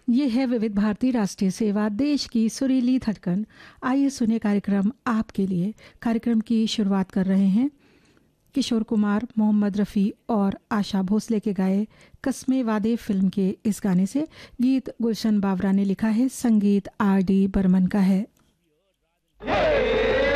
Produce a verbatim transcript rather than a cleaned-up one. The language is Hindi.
ये है विविध भारती राष्ट्रीय सेवा, देश की सुरीली धड़कन। आइए सुने कार्यक्रम आपके लिए। कार्यक्रम की शुरुआत कर रहे हैं किशोर कुमार, मोहम्मद रफ़ी और आशा भोसले के गाए कस्मे वादे फिल्म के इस गाने से। गीत गुलशन बावरा ने लिखा है, संगीत आर डी बर्मन का है।